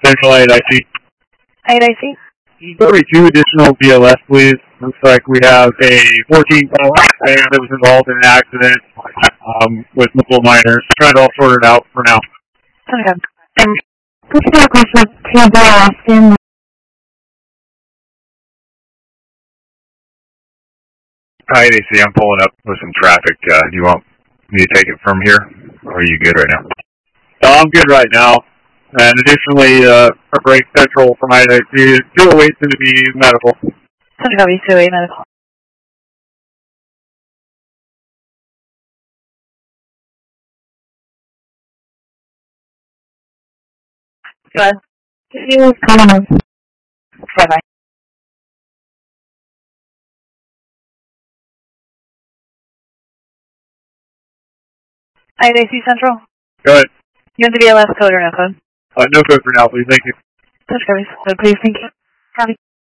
Central 8IC. 8IC. 32 additional BLS, please. Looks like we have a 14-year-old man that was involved in an accident with multiple minors. Trying to all sort it out for now. Okay. What's the question to Austin? 8IC, I'm pulling up with some traffic. Do you want me to take it from here, or are you good right now? I'm good right now. And additionally, break Central from 8IC. 208 to be medical. Central 208 medical. Go ahead. You comment. Bye-bye. 8IC Central. Go ahead. You want the BLS code or no code? No code for now, please. Thank you. Touch codes. So please, thank you. Copy.